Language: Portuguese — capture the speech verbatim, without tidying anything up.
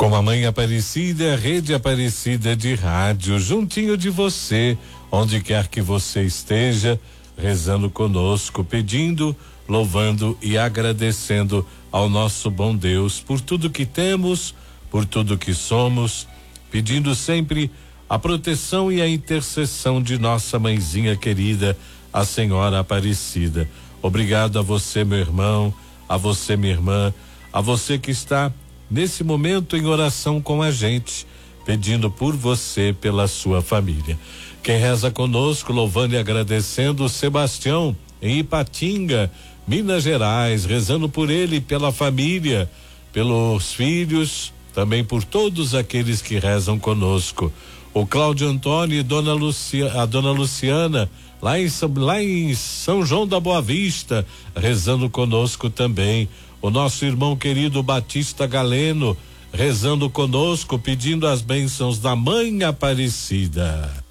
Com a Mãe Aparecida, a Rede Aparecida de Rádio, juntinho de você, onde quer que você esteja, rezando conosco, pedindo, louvando e agradecendo ao nosso bom Deus por tudo que temos, por tudo que somos, pedindo sempre a proteção e a intercessão de nossa mãezinha querida, a Senhora Aparecida. Obrigado a você, meu irmão, a você, minha irmã, a você que está nesse momento em oração com a gente, pedindo por você, pela sua família. Quem reza conosco, louvando e agradecendo, o Sebastião, em Ipatinga, Minas Gerais, rezando por ele, pela família, pelos filhos, também por todos aqueles que rezam conosco. O Cláudio Antônio e Dona Lucia, a Dona Luciana, lá em, lá em São João da Boa Vista, rezando conosco também. O nosso irmão querido Batista Galeno, rezando conosco, pedindo as bênçãos da Mãe Aparecida.